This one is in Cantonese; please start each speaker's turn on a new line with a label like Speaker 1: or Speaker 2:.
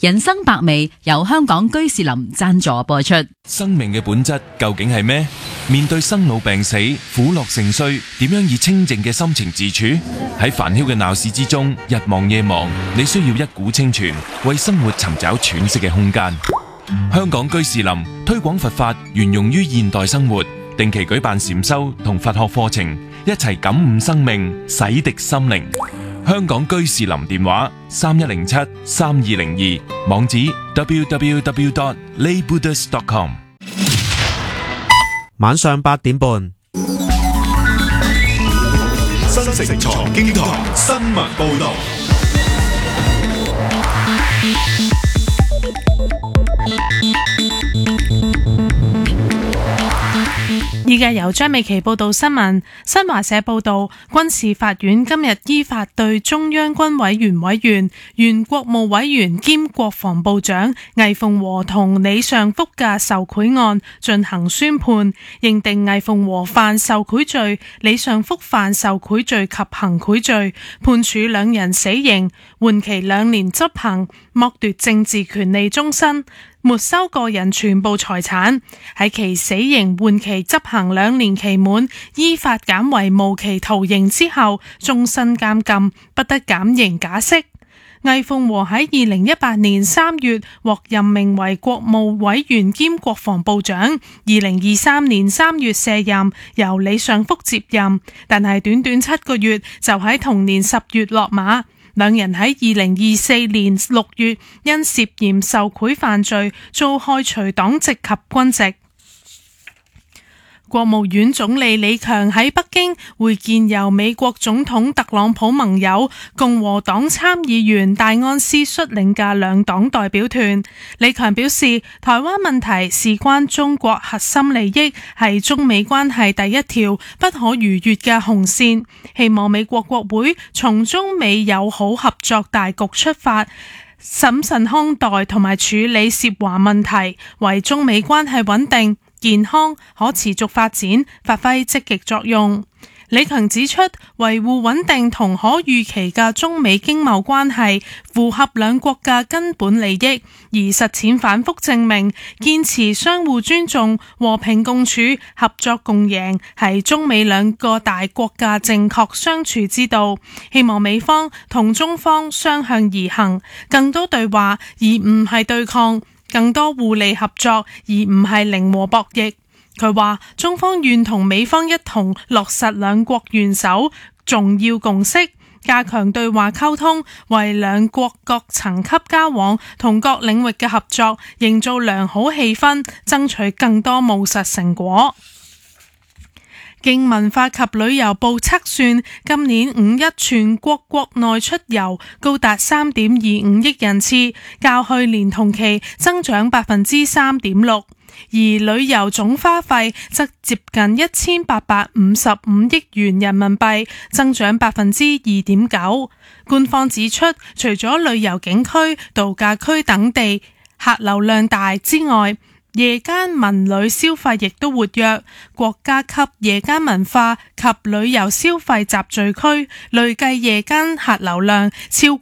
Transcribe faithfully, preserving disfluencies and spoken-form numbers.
Speaker 1: 人生百味由香港居士林贊助播出。
Speaker 2: 生命嘅本質究竟係咩？面對生老病死、苦樂盛衰，點樣以清靜嘅心情自處？喺煩囂嘅鬧市之中，日忙夜忙，你需要一股清泉，為生活尋找喘息嘅空間。香港居士林推廣佛法，沿用於現代生活，定期舉辦禪修同佛學課程，一齊感悟生命，洗滌心靈。香港居士林電話三一零七三二零二，網址 double-u double-u double-u dot lay buddhist dot com。
Speaker 3: 晚上八點半，
Speaker 4: 新城財經台新聞報道。
Speaker 5: 依家由張美琪報道新聞。新華社報道，軍事法院今日依法對中央軍委員委員、原國務委員兼國防部長魏鳳和同李尚福嘅受賄案進行宣判，認定魏鳳和犯受賄罪，李尚福犯受賄罪及行賄罪，判處兩人死刑，緩期兩年執行，剝奪政治權利終身，沒收個人全部財產。喺其死刑緩期執行兩年期滿，依法減為無期徒刑之後，終身監禁，不得減刑假釋。魏鳳和喺二零一八年三月獲任命為國務委員兼國防部長，二零二三年三月卸任，由李尚福接任，但係短短七個月就喺同年十月落馬。兩人喺二零二四年六月因涉嫌受賄犯罪，遭開除黨籍及軍籍。國務院總理李強喺北京會見由美國總統特朗普盟友共和黨參議員戴安斯率領嘅兩黨代表團。李強表示，台灣問題事關中國核心利益，係中美關係第一條不可逾越嘅紅線，希望美國國會從中美友好合作大局出發，審慎看待同埋處理涉華問題，為中美關係穩定、健康、可持續發展發揮積極作用。李強指出，維護穩定同可預期嘅中美經貿關係符合兩國嘅根本利益，而實踐反覆證明，堅持相互尊重、和平共處、合作共贏係中美兩個大國嘅正確相處之道。希望美方同中方相向而行，更多對話而唔係對抗，更多互利合作而唔係零和博弈。佢話中方願同美方一同落實兩國元首重要共識，加強對話溝通，為兩國各層級交往同各領域嘅合作營造良好氣氛，爭取更多務實成果。經文化及旅遊部測算，今年五一全國國內出遊高達三點二五億人次，較去年同期增長百分之三點六。而旅遊總花費則接近一千八百五十五億元人民幣，增長百分之二點九。官方指出，除咗旅遊景區、度假區等地客流量大之外，夜間文旅消費亦都活躍，國家級夜間文化及旅遊消費集聚區累計夜間客流量超過